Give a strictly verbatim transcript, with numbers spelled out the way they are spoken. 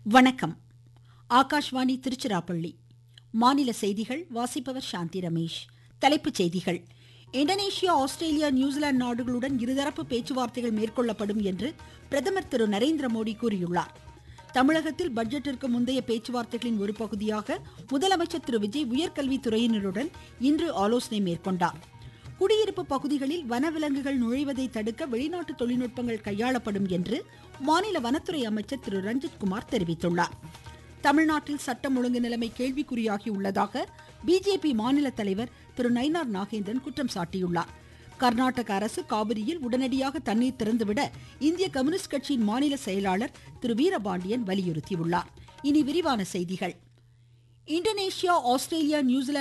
வணக்கம். ஆகாஷ்வாணி திருச்சிராப்பள்ளி. மாநில செய்திகள் வாசிப்பவர் சாந்தி ரமேஷ். தலைப்புச் செய்திகள். இந்தோனேஷியா, ஆஸ்திரேலியா, நியூசிலாந்து நாடுகளுடன் இருதரப்பு பேச்சுவார்த்தைகள் மேற்கொள்ளப்படும் என்று பிரதமர் திரு நரேந்திர மோடி கூறியுள்ளார். தமிழகத்தில் பட்ஜெட்டிற்கு முந்தைய பேச்சுவார்த்தைகளின் ஒரு பகுதியாக முதலமைச்சர் திரு விஜய் உயர்கல்வித்துறையினருடன் இன்று ஆலோசனை மேற்கொண்டார். குடியிருப்பு பகுதிகளில் வனவிலங்குகள் நுழைவதை தடுக்க வெளிநாட்டு தொழில்நுட்பங்கள் கையாளப்படும் என்று மாநில வனத்துறை அமைச்சர் திரு ரஞ்சித்குமார் தெரிவித்துள்ளார். தமிழ்நாட்டில் சட்டம் ஒழுங்கு நிலைமை கேள்விக்குறியாகியுள்ளதாக பிஜேபி மாநில தலைவர் திரு நயினார் நாகேந்திரன் குற்றம் சாட்டியுள்ளார். கர்நாடக அரசு காவிரியில் உடனடியாக தண்ணீர் திறந்துவிட இந்திய கம்யூனிஸ்ட் கட்சியின் மாநில செயலாளர் திரு வீரபாண்டியன் வலியுறுத்தியுள்ளார். இனி விரிவான செய்திகள். Indonesia, Australia, New Zealand